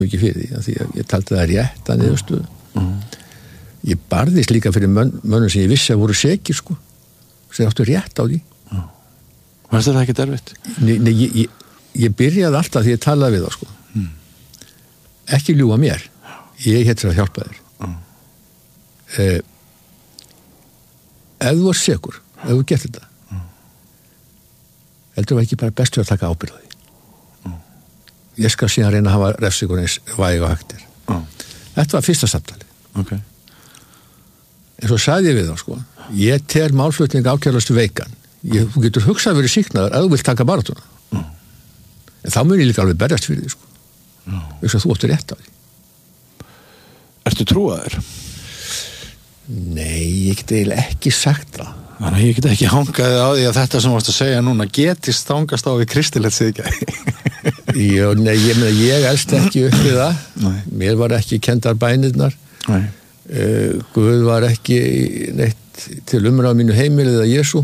mikið fyrir því, því að ég taldi það rétt að niðurstöðu. Ég barðist líka fyrir mönnum sem ég vissi að voru sekir, sko, sem áttu rétt á því. Varst þetta ekki erfitt? Nei, ég byrjaði alltaf því ég talaði við þá, sko. Ekki ljúga mér. Ég heitir að hjálpa þér. Ef þú var sekur, ef þú gert þetta, heldur það ekki bara bestu að taka ábyrgð á því. Ég skal síðan reyna að hafa refsingun eins væg og hægt er. Þetta var fyrsta samtali. Okay. En svo sagði ég við þá, sko, ég tel málflutning ákærlaust veikan. Þú getur hugsað að vera sýknaður ef þú vilt taka baráttuna. En þá mun ég líka alveg berjast fyrir því, sko. Þess að þú áttu rétt á því. Ertu trúaður? Nei, ég get eiginlega ekki sagt það. Þannig að ég get ekki hangaði á því að þetta sem varst að segja núna getist stangast á við kristilegt siðgæði. Já, nei, ég elst ekki upp við það. Nei. Mér var ekki kendar bænirnar. Nei. Guð var ekki neitt til umræða mínu heimili eða Jesú.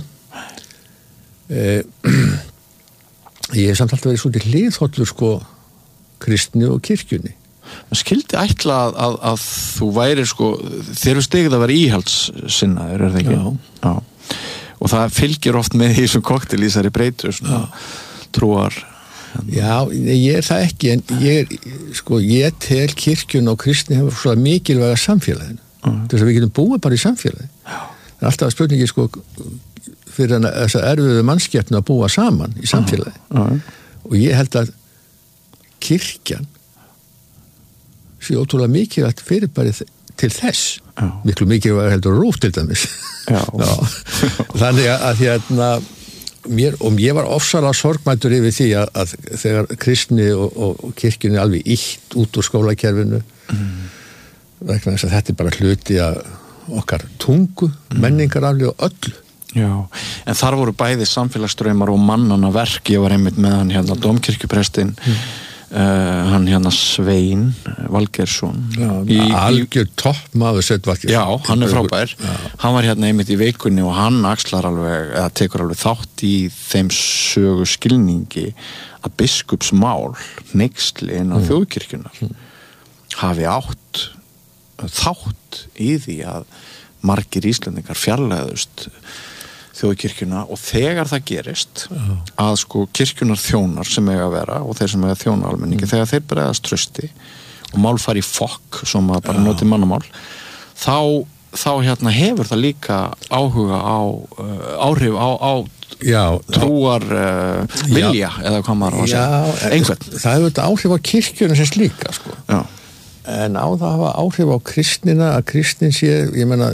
Ég hef samt alltaf verið svolítið hliðhollur, sko, kristni og kirkjunni. Man skildi ætla að þú væri, sko, þeir eru stigið að vera íhaldssinnaður, það ekki? Já. Og það fylgir oft með því sem koktel í þessari breytu, svona trúar. Já, ég það ekki, en ég tel kirkjun og kristni hefur svo mikilvæga samfélaginu. Þess að við getum búið bara í samfélagi. Það er alltaf spurningi, sko, fyrir þess að erfiðu mannskepnu að búa saman í samfélagi. Og ég held að kirkjan sé ótrúlega mikilvægt fyrirbæri til þess. Miklu mikilvægt heldur RÚV til dæmis. Já. Þannig að hérna ég var ofsalega sorgmættur yfir því að þegar kristni og kirkjunni alveg ítt út úr skólakerfinu vegna þess að þetta er bara hluti að okkar tungu, menningarafli og öllu. Já, en þar voru bæði samfélagsdraumar og mannana verk. Ég var einmitt með hann hérna dómkirkjuprestinn, hann hérna Svein Valgeirsson. Algjör toppmaður Sveinn. Já, hann er frábær. Hann var hérna einmitt í vikunni og hann axlar alveg, eða tekur alveg þátt í þeim sögu skilningi að biskupsmál, hneyksli inn á þjóðkirkjunar hafi átt þátt í því að margir Íslendingar fjarlæðust þjóðkirkjuna og þegar það gerist að sko kirkjunar þjónar sem eiga að vera og þeir sem eiga þjóna almenningi þegar þeir bregðast trausti og mál fari í fokk sem að bara noti mannamál þá hérna hefur það líka áhuga á áhrif á trúar vilja eða hvað maður á að segja einhvern. Það hefur þetta áhrif á kirkjuna sem slíka, sko. Já. En á það hafa áhrif á kristnina að kristnin sé, ég meina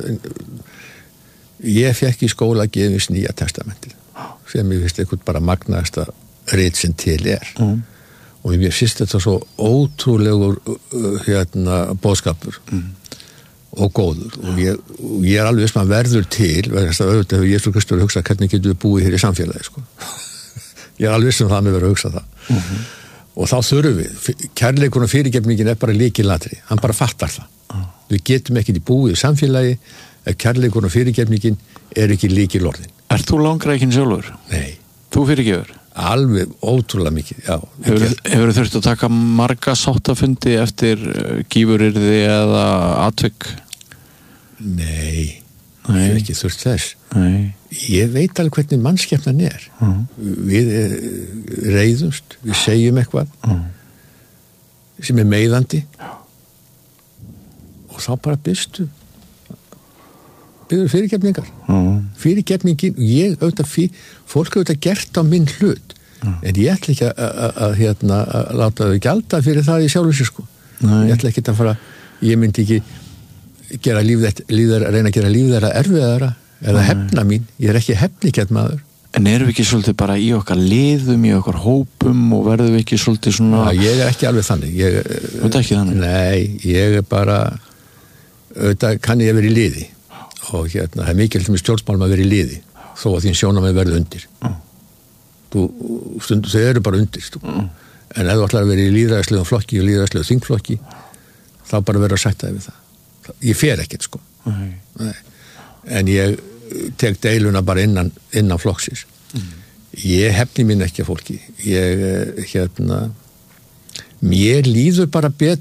ég fekk í skóla að gefins Nýja testamentið sem ég finnst eitthvað bara magnaðasta rit sem til er og ég finnst þetta svo ótrúlegur boðskapur og góður og ég er alveg sem að verður til vegna þess að auðvitað hefur Jesús Kristur hugsað hvernig getur við búið hér í samfélagi, sko. Ég er alveg sem það með verið að hugsa það og þá þurfum við kærleikurinn og fyrirgefningin er bara lykilatriði, hann bara fattar það við getum ekki búið í samfélagi ef kærleikurinn og fyrirgefningin er ekki lykilorðin. Ert þú langrækinn sjálfur? Nei. Þú fyrirgefur? Alveg ótrúlega mikið, já. Hefur þurft að taka marga sáttafundi eftir gífurirði eða atvik? Nei. Ég hef ekki þurft þess. Nei. Ég veit alveg hvernig mannskepnan er. Við reiðumst, við segjum eitthvað sem er meiðandi og þá bara byggður fyrirgefningar. Fyrirgefningin, fólk auðvitað gert á minn hlut en ég ætla ekki að láta þau gjalda fyrir það í sjálfu sér, sko. Ég ætla ekki að fara, ég myndi ekki reyna að gera líf þeirra erfiðara eða hefna mín, ég er ekki hefnikett maður. En erum við ekki svolítið bara í okkar liðum, í okkar hópum og verðum við ekki svolítið svona... Já, ég er ekki alveg þannig. Þú ert ekki þannig? Nei, ég er bara, auðvitað kann ég vera í liði og það er mikilvægt með stjórnmálum að vera í liði þó að þín sjónarmið verði undir. Þau eru bara undir. En ef þú ætlar að vera í lýðræðislegum flokki og lýðræðislegum þingflokki þá bara verður að sætta yfir það. Ég fer ekkert, sko. Nei. En ég tek deiluna bara innan flokksins. Ég hefni mín ekki að fólki. mér líður bara betur